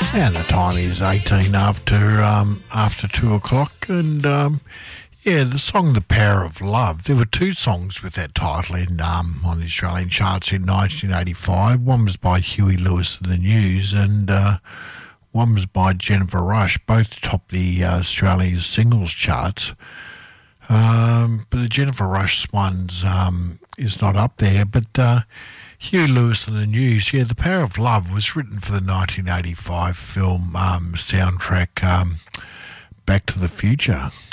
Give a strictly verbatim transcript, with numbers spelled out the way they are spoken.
And the time is eighteen after um, after two o'clock, and um, yeah, the song "The Power of Love." There were two songs with that title in um, on the Australian charts in nineteen eighty-five. One was by Huey Lewis and the News, and uh, one was by Jennifer Rush. Both topped the uh, Australia's singles charts. Um, but the Jennifer Rush one's um, is not up there, but. Uh, Huey Lewis and the News, yeah, The Power of Love was written for the nineteen eighty-five film um, soundtrack um, Back to the Future.